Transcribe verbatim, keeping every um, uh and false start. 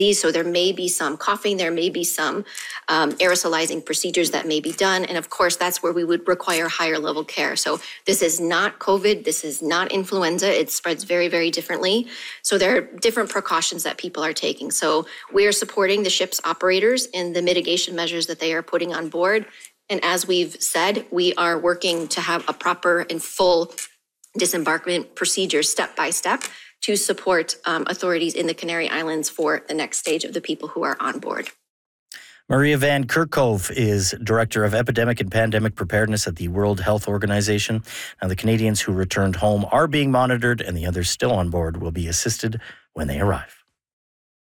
So there may be some coughing, there may be some um, aerosolizing procedures that may be done. And of course, that's where we would require higher level care. So this is not COVID, this is not influenza. It spreads very, very differently. So there are different precautions that people are taking. So we are supporting the ship's operators in the mitigation measures that they are putting on board. And as we've said, we are working to have a proper and full disembarkment procedure step by step to support um, authorities in the Canary Islands for the next stage of the people who are on board. Maria Van Kerkhove is Director of Epidemic and Pandemic Preparedness at the World Health Organization. Now, the Canadians who returned home are being monitored, and the others still on board will be assisted when they arrive.